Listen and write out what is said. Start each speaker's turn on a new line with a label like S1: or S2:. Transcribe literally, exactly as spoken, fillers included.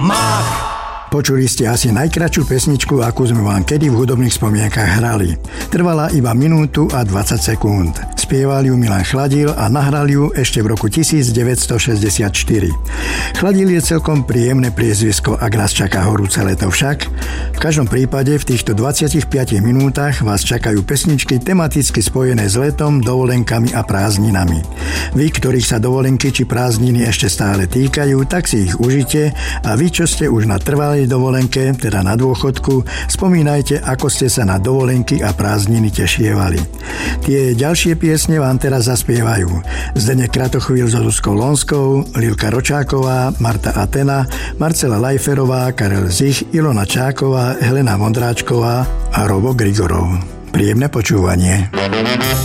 S1: Mach!
S2: Počuli ste asi najkratšiu pesničku, akú sme vám kedy v hudobných spomienkach hrali. Trvala iba minútu a dvadsať sekúnd. Spieval ju Milan Chladil a nahral ju ešte v roku devätnásťstošesťdesiatštyri. Chladil je celkom príjemné priezvisko, ak nás čaká horúce leto však. V každom prípade v týchto dvadsiatich piatich minútach vás čakajú pesničky tematicky spojené s letom, dovolenkami a prázdninami. Vy, ktorých sa dovolenky či prázdniny ešte stále týkajú, tak si ich užite a vy, čo ste už na trvalej dovolenke, teda na dôchodku, spomínajte, ako ste sa na dovolenky a prázdniny tešievali. Tie ďalšie piesne vám teraz zaspievajú Zdeněk Kratochvíl so Zuzkou Lonskou, Lilka Ročáková, Marta Atena, Marcela Lajferová, Karel Zich, Ilona Čáková, Helena Vondráčková a Robo Grigorov. Príjemné počúvanie.